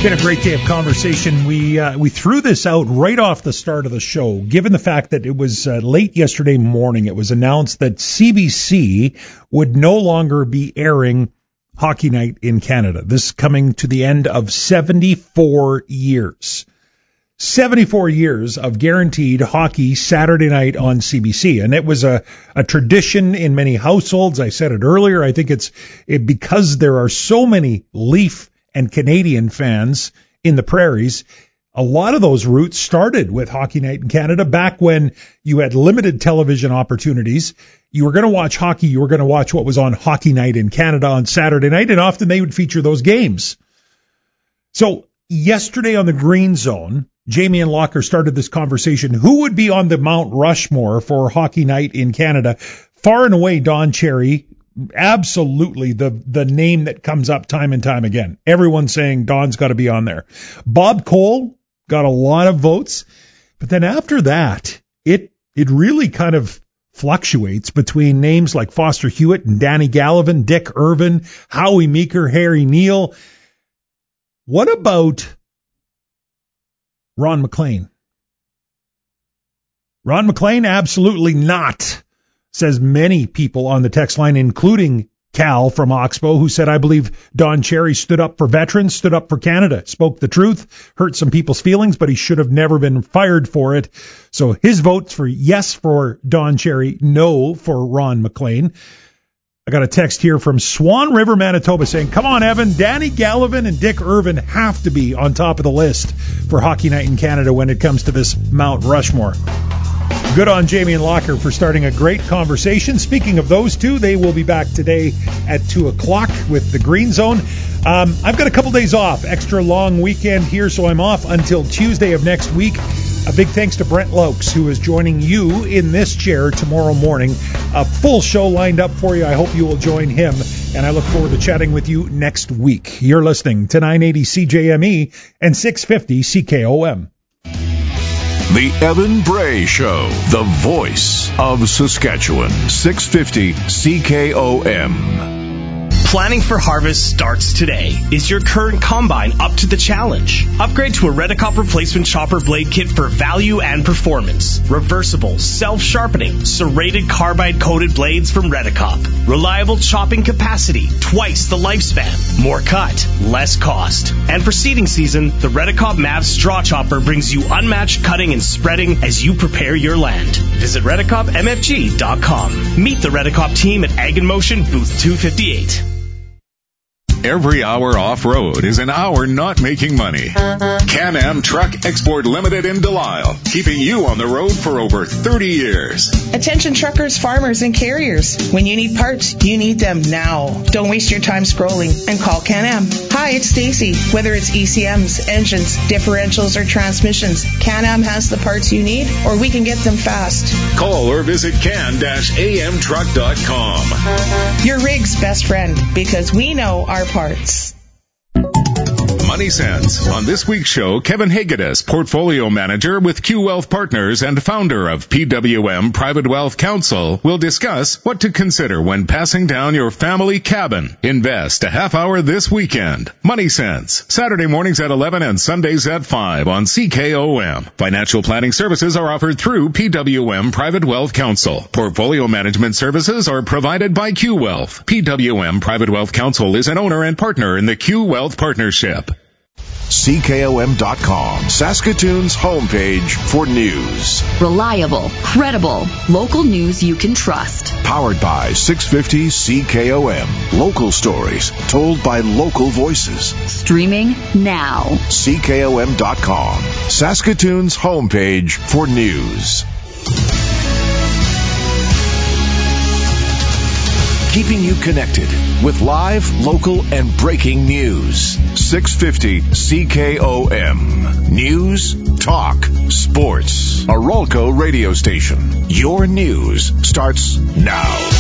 Been a great day of conversation. We threw this out right off the start of the show, given the fact that it was late yesterday morning. It was announced that CBC would no longer be airing Hockey Night in Canada. This coming to the end of 74 years. 74 years of guaranteed hockey Saturday night on CBC. And it was a tradition in many households. I said it earlier. I think it's because there are so many Leaf and Canadian fans in the prairies. A lot of those roots started with Hockey Night in Canada back when you had limited television opportunities. You were going to watch hockey. You were going to watch what was on Hockey Night in Canada on Saturday night, and often they would feature those games. So yesterday on the Green Zone, Jamie and Locker started this conversation. Who would be on the Mount Rushmore for Hockey Night in Canada? Far and away, Don Cherry. Absolutely the name that comes up time and time again. Everyone's saying Don's got to be on there. Bob Cole got a lot of votes, but then after that, it really kind of fluctuates between names like Foster Hewitt and Danny Gallivan, Dick Irvin, Howie Meeker, Harry Neal. What about Ron MacLean? Ron MacLean, absolutely not, says many people on the text line, including Cal from Oxbow, who said, I believe Don Cherry stood up for veterans, stood up for Canada, spoke the truth, hurt some people's feelings, but he should have never been fired for it. So his votes for yes for Don Cherry, no for Ron MacLean. I got a text here from Swan River, Manitoba saying, come on, Evan, Danny Gallivan and Dick Irvin have to be on top of the list for Hockey Night in Canada when it comes to this Mount Rushmore. Good on Jamie and Locker for starting a great conversation. Speaking of those two, they will be back today at 2 o'clock with the Green Zone. I've got a couple days off, extra long weekend here, so I'm off until Tuesday of next week. A big thanks to Brent Laux, who is joining you in this chair tomorrow morning. A full show lined up for you. I hope you will join him, and I look forward to chatting with you next week. You're listening to 980 CJME and 650 CKOM. The Evan Bray Show, the voice of Saskatchewan, 650 CKOM. Planning for harvest starts today. Is your current combine up to the challenge? Upgrade to a Redicop replacement chopper blade kit for value and performance. Reversible, self-sharpening, serrated carbide-coated blades from Redicop. Reliable chopping capacity, twice the lifespan. More cut, less cost. And for seeding season, the Redicop Mav straw chopper brings you unmatched cutting and spreading as you prepare your land. Visit RedicopMFG.com. Meet the Redicop team at Ag in Motion, booth 258. Every hour off-road is an hour not making money. Can-Am Truck Export Limited in Delisle, keeping you on the road for over 30 years. Attention truckers, farmers, and carriers. When you need parts, you need them now. Don't waste your time scrolling and call Can-Am. Hi, it's Stacy. Whether it's ECMs, engines, differentials, or transmissions, Can-Am has the parts you need, or we can get them fast. Call or visit can-amtruck.com. Your rig's best friend, because we know our parts. Money Sense. On this week's show, Kevin Hagedis, portfolio manager with Q Wealth Partners and founder of PWM Private Wealth Council, will discuss what to consider when passing down your family cabin. Invest a half hour this weekend. Money Sense. Saturday mornings at 11 and Sundays at 5 on CKOM. Financial planning services are offered through PWM Private Wealth Council. Portfolio management services are provided by Q Wealth. PWM Private Wealth Council is an owner and partner in the Q Wealth Partnership. CKOM.com, Saskatoon's homepage for news. Reliable, credible, local news you can trust. Powered by 650 CKOM. Local stories told by local voices. Streaming now. CKOM.com, Saskatoon's homepage for news. Keeping you connected with live, local, and breaking news. 650 CKOM. News, talk, sports. A Rolco radio station. Your news starts now.